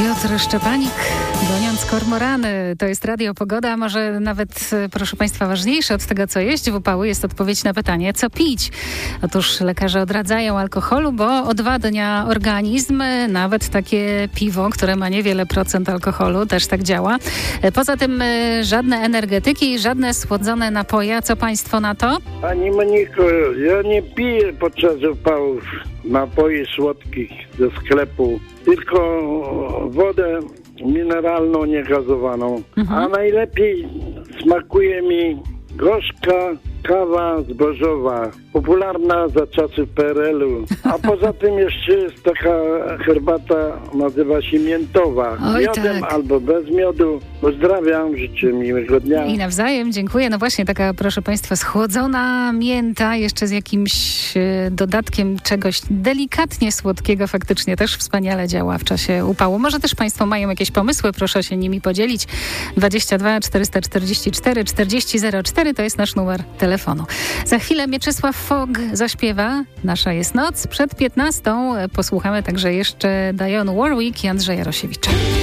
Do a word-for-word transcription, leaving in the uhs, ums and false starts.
Piotr Szczepanik, goniąc kormorany. To jest Radio Pogoda, może nawet, proszę Państwa, ważniejsze od tego, co jeść w upały, jest odpowiedź na pytanie, co pić. Otóż lekarze odradzają alkoholu, bo odwadnia organizm, nawet takie piwo, które ma niewiele procent alkoholu, też tak działa. Poza tym żadne energetyki, żadne słodzone napoje. Co Państwo na to? Pani Moniko, ja nie piję podczas upałów napoi słodkich ze sklepu, tylko wodę mineralną, niegazowaną. Mhm. A najlepiej smakuje mi gorzka kawa zbożowa, popularna za czasów P R L u. A poza tym jeszcze jest taka herbata, nazywa się miętowa. Oj, miodem tak. albo bez miodu. Pozdrawiam, życzę miłego dnia. I nawzajem, dziękuję. No właśnie taka, proszę Państwa, schłodzona mięta, jeszcze z jakimś e, dodatkiem czegoś delikatnie słodkiego, faktycznie też wspaniale działa w czasie upału. Może też Państwo mają jakieś pomysły, proszę się nimi podzielić. dwadzieścia dwa czterysta czterdzieści cztery czterdzieści zero cztery to jest nasz numer telefonu. Za chwilę Mieczysław Fogg zaśpiewa Nasza jest noc. Przed piętnastą posłuchamy także jeszcze Dionne Warwick i Andrzeja Rosiewicza.